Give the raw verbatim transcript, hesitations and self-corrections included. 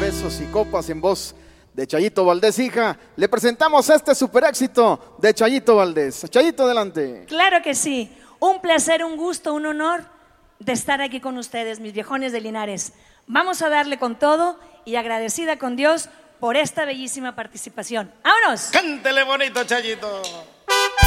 Besos y Copas en voz de Chayito Valdés, hija. Le presentamos este super éxito de Chayito Valdés. Chayito, adelante. Claro que sí. Un placer, un gusto, un honor de estar aquí con ustedes, mis viejones de Linares. Vamos a darle con todo y agradecida con Dios por esta bellísima participación. ¡Vámonos! Cántele bonito, Chayito.